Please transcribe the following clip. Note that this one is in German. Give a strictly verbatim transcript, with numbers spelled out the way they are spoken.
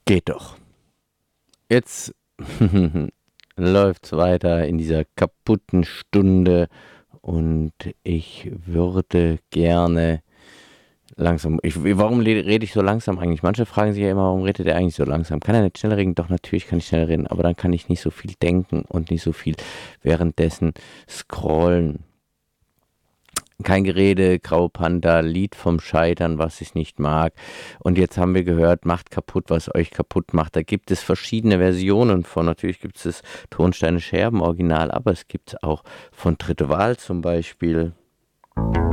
Geht doch. Jetzt läuft's weiter in dieser kaputten Stunde und ich würde gerne langsam. Ich, warum le- rede ich so langsam eigentlich? Manche fragen sich ja immer, warum redet er eigentlich so langsam? Kann er nicht schneller reden? Doch, natürlich kann ich schneller reden, aber dann kann ich nicht so viel denken und nicht so viel währenddessen scrollen. Kein Gerede, Grau Panda, Lied vom Scheitern, was ich nicht mag. Und jetzt haben wir gehört, macht kaputt, was euch kaputt macht. Da gibt es verschiedene Versionen von. Natürlich gibt es das Tonsteine Scherben Original, aber es gibt es auch von Dritte Wahl zum Beispiel.